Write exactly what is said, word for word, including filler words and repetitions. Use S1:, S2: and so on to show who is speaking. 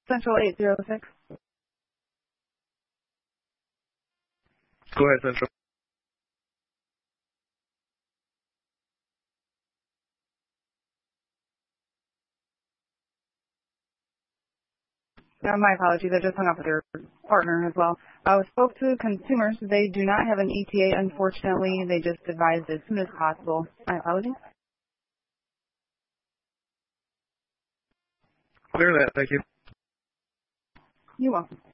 S1: Central eight zero six.
S2: Go ahead, Central.
S1: Uh, my apologies, I just hung up with your partner as well. I uh, spoke to consumers. They do not have an E T A, unfortunately. They just advised as soon as possible. My apologies.
S2: Clear that. Thank you.
S1: You're welcome.